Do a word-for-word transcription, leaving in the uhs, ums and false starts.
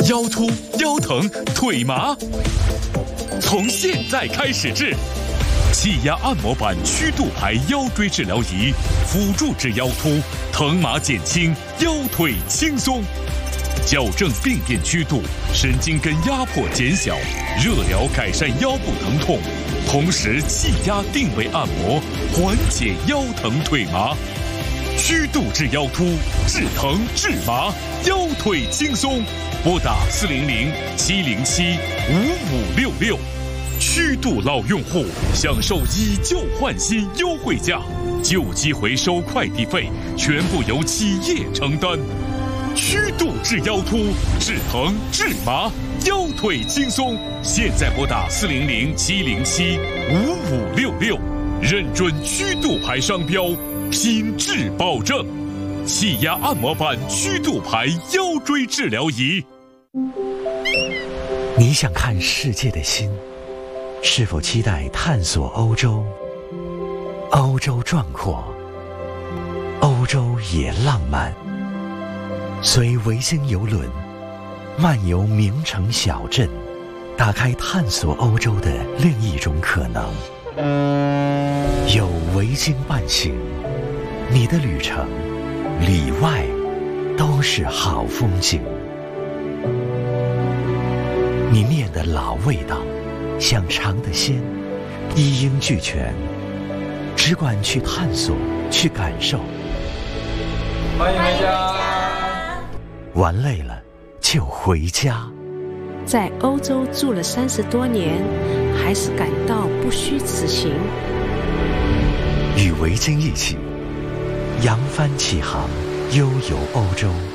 腰突、腰疼、腿麻，从现在开始治。气压按摩板曲度牌腰椎治疗仪，辅助治腰突，疼麻减轻，腰腿轻松，矫正病变曲度，神经根压迫减小，热疗改善腰部疼痛，同时气压定位按摩，缓解腰疼腿麻。曲度治腰突，治疼治麻，腰腿轻松。拨打四零零七零七五五六六。曲度老用户享受以旧换新优惠价，旧机回收快递费全部由企业承担。曲度治腰突，治疼治麻，腰腿轻松。现在拨打四零零七零七五五六六，认准曲度牌商标，品质保证。气压按摩板曲度牌腰椎治疗仪。 你想看世界的心？是否期待探索欧洲？欧洲壮阔，欧洲也浪漫。随维京邮轮漫游名城小镇，打开探索欧洲的另一种可能。有维京伴行，你的旅程里外都是好风景。你念的老味道，想尝的鲜，一应俱全，只管去探索，去感受。 欢迎回家。 玩累了就回家。 在欧洲住了三十多年，还是感到不虚此行。 与维京一起扬帆起航，悠游欧洲。